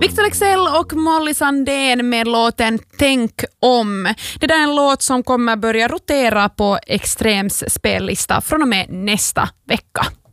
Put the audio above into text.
Victor Leksell och Molly Sandén med låten Tänk om. Det där är en låt som kommer börja rotera på Extrems spellista från och med nästa vecka.